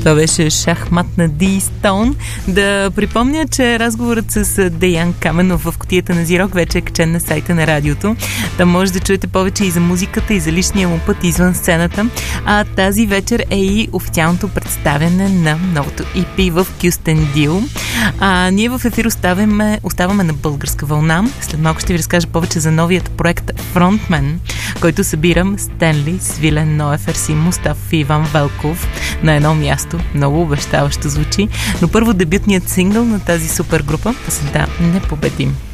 Това беше Шахмат на Ди Стоун. Да припомня, че разговорът с Деян Каменов в кутията на Зирок вече е качен на сайта на радиото. Там може да чуете повече и за музиката, и за личния му път извън сцената. А тази вечер е и официалното представяне на новото EP в Кюстендил. Ние в ефир оставаме на българска вълна. След малко ще ви разкажа повече за новият проект Frontman, който събирам Стенли, Свилен Ноев, Ерсин Мустафов и Иван Велков на едно място. Много обещаващо звучи. Но първо дебютният сингъл на тази супер група, песента "Непобедим".